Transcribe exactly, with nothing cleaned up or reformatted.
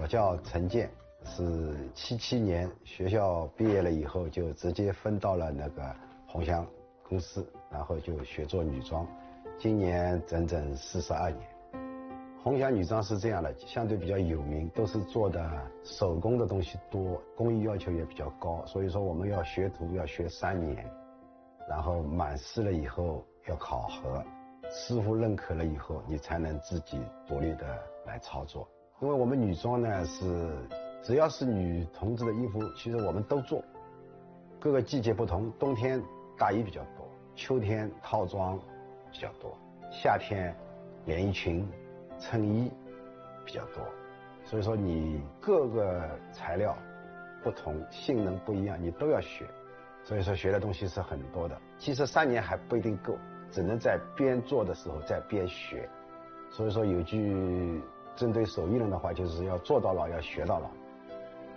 叫陈建，是七七年学校毕业了以后就直接分到了那个红祥公司，然后就学做女装，今年整整四十二年。红祥女装是这样的，相对比较有名，都是做的手工的东西多，工艺要求也比较高，所以说我们要学徒要学三年，然后满师了以后要考核，师傅认可了以后，你才能自己独立的来操作。因为我们女装呢是只要是女同志的衣服，其实我们都做，各个季节不同，冬天大衣比较多，秋天套装比较多，夏天连衣裙衬衣比较多，所以说你各个材料不同，性能不一样，你都要学，所以说学的东西是很多的。其实三年还不一定够，只能在边做的时候在边学。所以说有句针对手艺人的话，就是要做到老，要学到老。